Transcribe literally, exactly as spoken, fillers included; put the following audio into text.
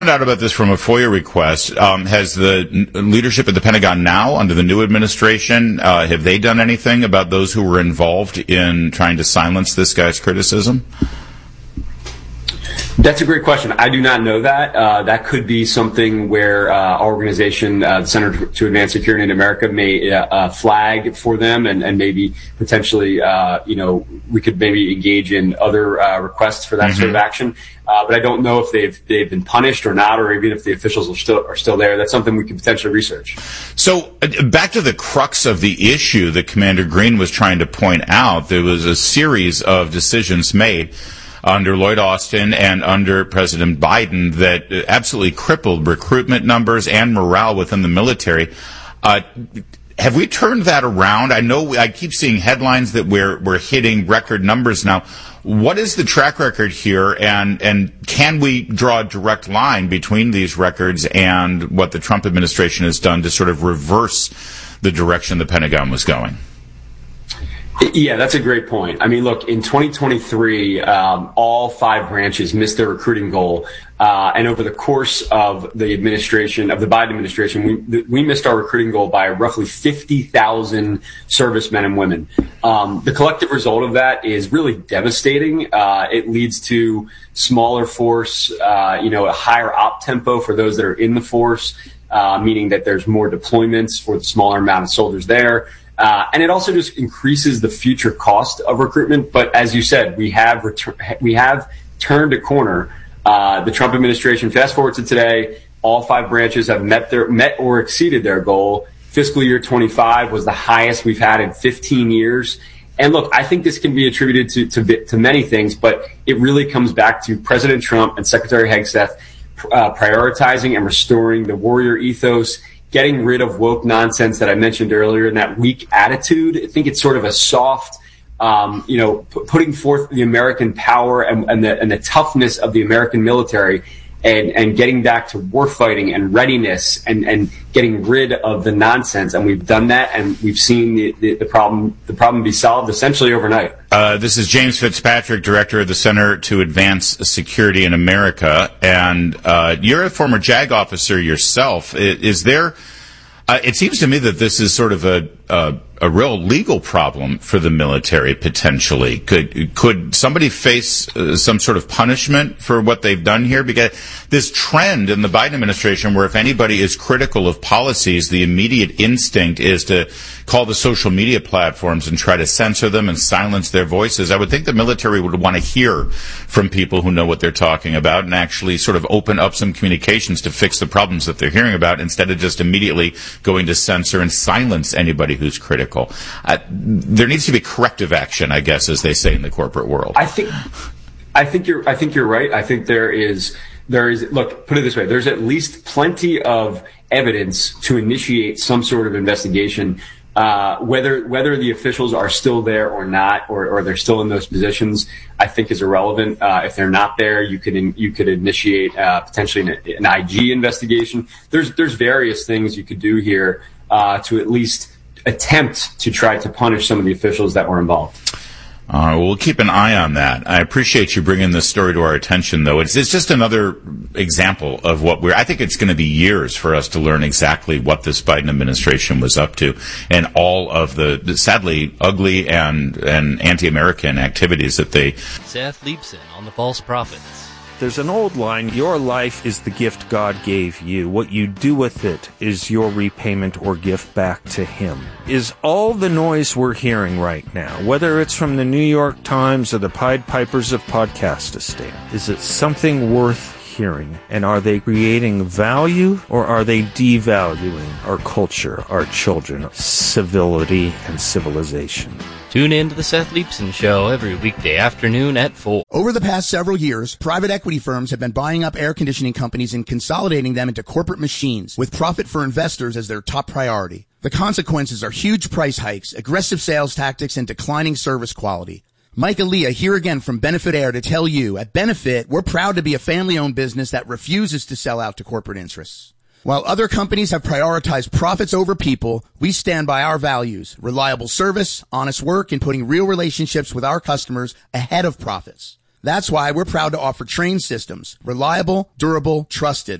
out about this from a FOIA request. Um, has the n- leadership at the Pentagon now, under the new administration, uh, have they done anything about those who were involved in trying to silence this guy's criticism? That's a great question. I do not know that. Uh, that could be something where uh, our organization, uh, the Center to Advance Security in America, may uh, uh, flag for them, and, and maybe potentially, uh, you know, we could maybe engage in other uh, requests for that mm-hmm. sort of action. Uh, but I don't know if they've they've been punished or not, or even if the officials are still are still there. That's something we could potentially research. So uh, back to the crux of the issue that Commander Green was trying to point out. There was a series of decisions made under Lloyd Austin and under President Biden that absolutely crippled recruitment numbers and morale within the military. Uh, have we turned that around? I know I keep seeing headlines that we're we're hitting record numbers now. What is the track record here, and and can we draw a direct line between these records and what the Trump administration has done to sort of reverse the direction the Pentagon was going? Yeah, that's a great point. I mean, look, in twenty twenty-three, um, all five branches missed their recruiting goal. Uh, and over the course of the administration, of the Biden administration, we, we missed our recruiting goal by roughly fifty thousand servicemen and women. Um, the collective result of that is really devastating. Uh, it leads to smaller force, uh, you know, a higher op tempo for those that are in the force, uh, meaning that there's more deployments for the smaller amount of soldiers there. Uh, and it also just increases the future cost of recruitment. But as you said, we have retur- we have turned a corner. Uh, the Trump administration, fast forward to today, all five branches have met their met or exceeded their goal. Fiscal year twenty-five was the highest we've had in fifteen years. And look, I think this can be attributed to to, to many things, but it really comes back to President Trump and Secretary Hegseth uh, prioritizing and restoring the warrior ethos, getting rid of woke nonsense that I mentioned earlier, and that weak attitude. I think it's sort of a soft, um, you know, p- putting forth the American power and, and, the, and the toughness of the American military, and, and getting back to war fighting and readiness, and, and getting rid of the nonsense. And we've done that, and we've seen the, the, the problem the problem be solved essentially overnight. Uh, this is James Fitzpatrick, director of the Center to Advance Security in America, and uh, you're a former JAG officer yourself. Is, is there? Uh, it seems to me that this is sort of a, a a real legal problem for the military potentially. Could could somebody face uh, some sort of punishment for what they've done here? Because this trend in the Biden administration, where if anybody is critical of policies, the immediate instinct is to call the social media platforms and try to censor them and silence their voices. I would think the military would want to hear from people who know what they're talking about and actually sort of open up some communications to fix the problems that they're hearing about, instead of just immediately going to censor and silence anybody who's critical. Uh, there needs to be corrective action, I guess, as they say in the corporate world. I think, I think you're, I think you're right. I think there is, there is. Look, put it this way: there's at least plenty of evidence to initiate some sort of investigation. Uh, whether whether the officials are still there or not, or, or they're still in those positions, I think is irrelevant. Uh, if they're not there, you could in, you could initiate uh, potentially an, an I G investigation. There's there's various things you could do here uh, to at least attempt to try to punish some of the officials that were involved. Uh, we'll keep an eye on that. I appreciate you bringing this story to our attention, though. It's, it's just another example of what we're, I think it's going to be years for us to learn exactly what this Biden administration was up to, and all of the, the sadly ugly and, and anti-American activities that they... Seth Leibson on the false prophets. There's an old line, your life is the gift God gave you. What you do with it is your repayment or gift back to Him. Is all the noise we're hearing right now, whether it's from the New York Times or the Pied Pipers of Podcastistan, is it something worth hearing? And are they creating value, or are they devaluing our culture, our children, civility, and civilization? Tune in to the Seth Leibson Show every weekday afternoon at four. Over the past several years, private equity firms have been buying up air conditioning companies and consolidating them into corporate machines, with profit for investors as their top priority. The consequences are huge price hikes, aggressive sales tactics, and declining service quality. Mike Aaliyah here again from Benefit Air to tell you, at Benefit, we're proud to be a family-owned business that refuses to sell out to corporate interests. While other companies have prioritized profits over people, we stand by our values: reliable service, honest work, and putting real relationships with our customers ahead of profits. That's why we're proud to offer Trane Systems. Reliable, durable, trusted.